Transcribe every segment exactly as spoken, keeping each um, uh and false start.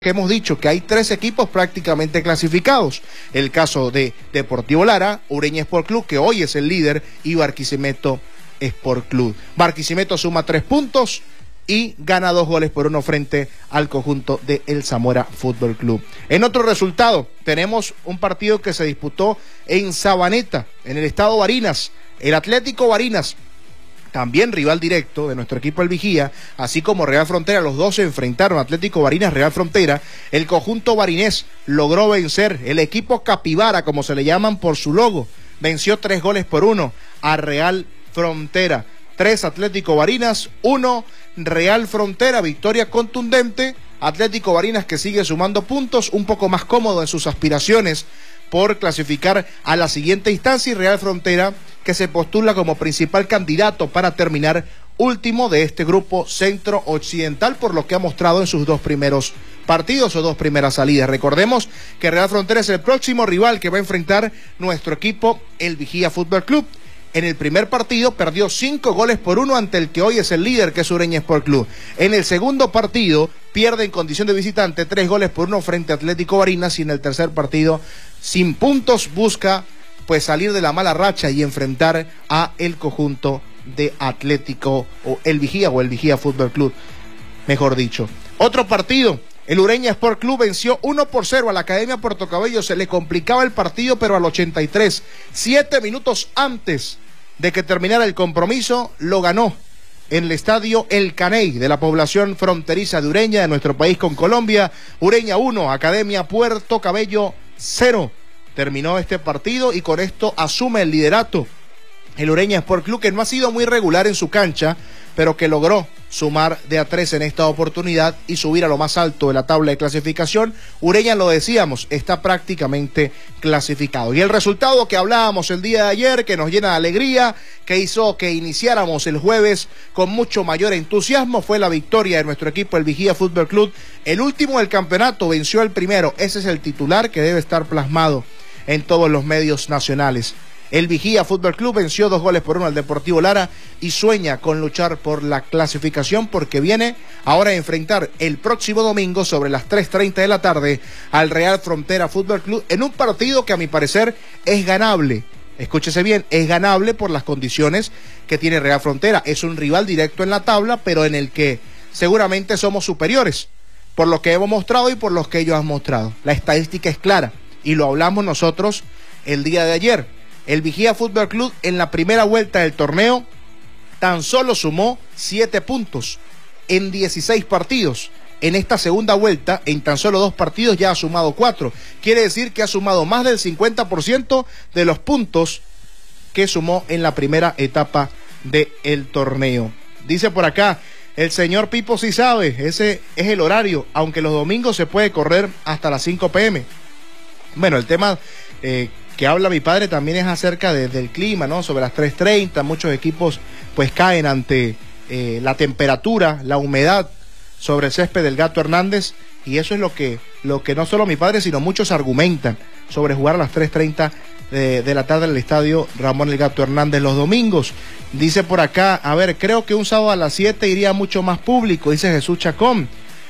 que hemos dicho que hay tres equipos prácticamente clasificados. El caso de Deportivo Lara, Ureña Sport Club, que hoy es el líder, y Barquisimeto Sport Club. Barquisimeto suma tres puntos y gana dos goles por uno frente al conjunto de El Zamora Fútbol Club. En otro resultado, tenemos un partido que se disputó en Sabaneta, en el estado Barinas. El Atlético Barinas, también rival directo de nuestro equipo El Vigía, así como Real Frontera, los dos se enfrentaron, Atlético Barinas, Real Frontera. El conjunto barinés logró vencer, el equipo Capibara, como se le llaman por su logo, venció tres goles por uno a Real Frontera. Tres Atlético Barinas, uno Real Frontera, victoria contundente. Atlético Barinas que sigue sumando puntos, un poco más cómodo en sus aspiraciones por clasificar a la siguiente instancia, y Real Frontera que se postula como principal candidato para terminar último de este grupo centro-occidental por lo que ha mostrado en sus dos primeros partidos o dos primeras salidas. Recordemos que Real Frontera es el próximo rival que va a enfrentar nuestro equipo El Vigía Fútbol Club. En el primer partido perdió cinco goles por uno ante el que hoy es el líder, que es Ureña Sport Club. En el segundo partido pierde en condición de visitante tres goles por uno frente a Atlético Barinas, y en el tercer partido, sin puntos, busca pues salir de la mala racha y enfrentar a el conjunto de Atlético o El Vigía o El Vigía Fútbol Club, mejor dicho. Otro partido, el Ureña Sport Club venció uno por cero a la Academia Puerto Cabello. Se le complicaba el partido, pero al ochenta y tres, siete minutos antes de que terminara el compromiso, lo ganó en el estadio El Caney de la población fronteriza de Ureña, de nuestro país con Colombia. Ureña uno, Academia Puerto Cabello cero. Terminó este partido y con esto asume el liderato el Ureña Sport Club, que no ha sido muy regular en su cancha, pero que logró sumar de a tres en esta oportunidad y subir a lo más alto de la tabla de clasificación. Ureña, lo decíamos, está prácticamente clasificado. Y el resultado que hablábamos el día de ayer, que nos llena de alegría, que hizo que iniciáramos el jueves con mucho mayor entusiasmo, fue la victoria de nuestro equipo El Vigía Fútbol Club. El último del campeonato venció al primero. Ese es el titular que debe estar plasmado en todos los medios nacionales. El Vigía Fútbol Club venció dos goles por uno al Deportivo Lara y sueña con luchar por la clasificación, porque viene ahora a enfrentar el próximo domingo sobre las tres treinta de la tarde al Real Frontera Fútbol Club en un partido que a mi parecer es ganable. Escúchese bien, es ganable por las condiciones que tiene Real Frontera. Es un rival directo en la tabla, pero en el que seguramente somos superiores por lo que hemos mostrado y por lo que ellos han mostrado. La estadística es clara y lo hablamos nosotros el día de ayer. El Vigía Fútbol Club en la primera vuelta del torneo tan solo sumó siete puntos en dieciséis partidos. En esta segunda vuelta, en tan solo dos partidos, ya ha sumado cuatro. Quiere decir que ha sumado más del cincuenta por ciento de los puntos que sumó en la primera etapa del torneo. Dice por acá, el señor Pipo sí sabe, ese es el horario, aunque los domingos se puede correr hasta las cinco pe eme. Bueno, el tema eh, que habla mi padre también es acerca de, del clima, ¿no? Sobre las tres treinta, muchos equipos pues caen ante eh, la temperatura, la humedad sobre el césped del Gato Hernández, y eso es lo que, lo que no solo mi padre, sino muchos argumentan sobre jugar a las tres treinta de, de la tarde en el estadio Ramón El Gato Hernández los domingos. Dice por acá, a ver, creo que un sábado a las siete iría mucho más público, dice Jesús Chacón.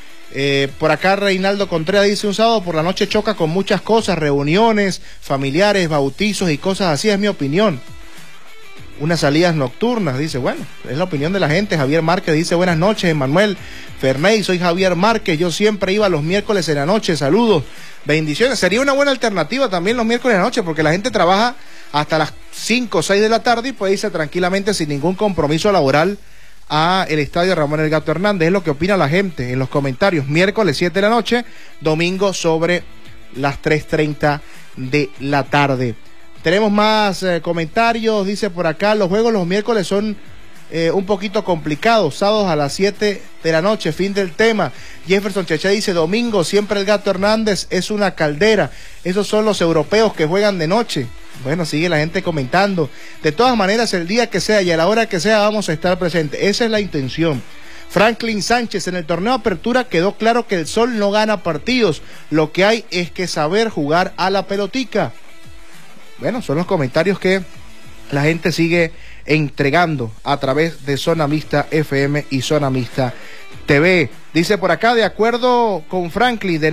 Eh, por acá Reinaldo Contreras dice, un sábado por la noche choca con muchas cosas, reuniones, familiares, bautizos y cosas así, es mi opinión. Unas salidas nocturnas, dice, bueno, es la opinión de la gente. Javier Márquez dice, buenas noches, Emanuel Ferney, soy Javier Márquez, yo siempre iba los miércoles en la noche, saludos, bendiciones. Sería una buena alternativa también los miércoles en la noche, porque la gente trabaja hasta las cinco o seis de la tarde y puede irse tranquilamente sin ningún compromiso laboral a el estadio Ramón El Gato Hernández. Es lo que opina la gente en los comentarios. Miércoles siete de la noche, domingo sobre las tres treinta de la tarde. Tenemos más eh, comentarios. Dice por acá, los juegos los miércoles son eh, un poquito complicados, sábados a las siete de la noche, fin del tema. Jefferson Cheche dice, domingo siempre El Gato Hernández es una caldera, esos son los europeos que juegan de noche. Bueno, sigue la gente comentando. De todas maneras, el día que sea y a la hora que sea vamos a estar presentes. Esa es la intención. Franklin Sánchez, en el torneo Apertura quedó claro que el Sol no gana partidos. Lo que hay es que saber jugar a la pelotica. Bueno, son los comentarios que la gente sigue entregando a través de Zona Mixta F M y Zona Mixta T V. Dice por acá, de acuerdo con Franklin, de